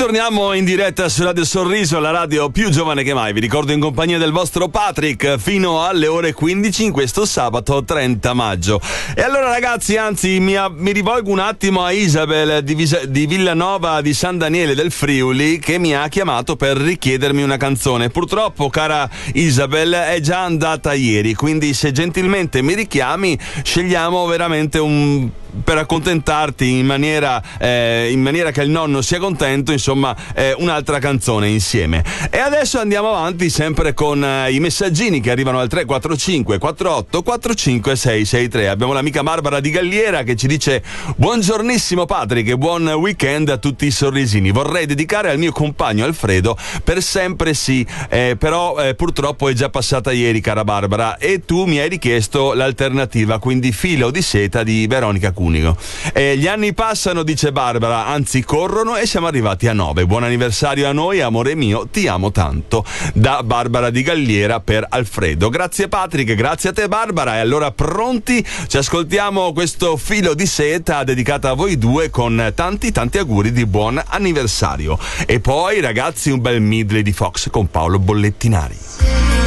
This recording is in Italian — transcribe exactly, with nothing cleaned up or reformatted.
Ritorniamo in diretta su Radio Sorriso, la radio più giovane che mai. Vi ricordo in compagnia del vostro Patrick fino alle ore quindici in questo sabato trenta maggio. E allora ragazzi, anzi mi, mi rivolgo un attimo a Isabel di, Visa, di Villanova di San Daniele del Friuli, che mi ha chiamato per richiedermi una canzone. Purtroppo, cara Isabel, è già andata ieri, quindi se gentilmente mi richiami scegliamo veramente un... per accontentarti in maniera, eh, in maniera che il nonno sia contento, insomma, eh, un'altra canzone insieme. E adesso andiamo avanti sempre con eh, i messaggini che arrivano al tre quattro cinque quattro otto quattro cinque sei sei tre. Abbiamo l'amica Barbara di Galliera che ci dice: buongiornissimo Patrick e buon weekend a tutti i sorrisini. Vorrei dedicare al mio compagno Alfredo Per sempre sì, eh, però eh, purtroppo è già passata ieri, cara Barbara, e tu mi hai richiesto l'alternativa, quindi Filo di seta di Veronica Cunigo. E gli anni passano, dice Barbara, anzi corrono, e siamo arrivati a nove. Buon anniversario a noi, amore mio, ti amo tanto. Da Barbara di Galliera per Alfredo. Grazie Patrick, grazie a te Barbara. E allora pronti? Ci ascoltiamo questo Filo di seta dedicata a voi due con tanti tanti auguri di buon anniversario. E poi ragazzi un bel medley di Fox con Paolo Bollettinari.